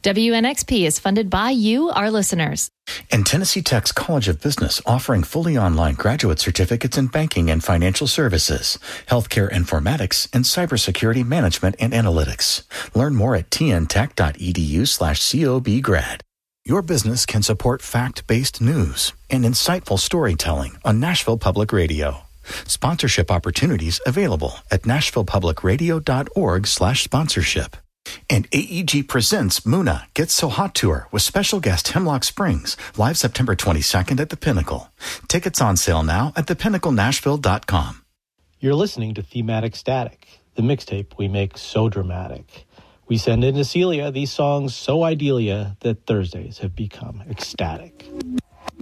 WNXP is funded by you, our listeners. And Tennessee Tech's College of Business, offering fully online graduate certificates in banking and financial services, healthcare informatics, and cybersecurity management and analytics. Learn more at tntech.edu/cobgrad. Your business can support fact-based news and insightful storytelling on Nashville Public Radio. Sponsorship opportunities available at nashvillepublicradio.org/sponsorship. And AEG presents Muna Gets So Hot Tour with special guest Hemlock Springs, live September 22nd at the Pinnacle. Tickets on sale now at thepinnaclenashville.com. You're listening to Thematic Static, the mixtape we make so dramatic. We send in to Celia these songs so idealia that Thursdays have become ecstatic.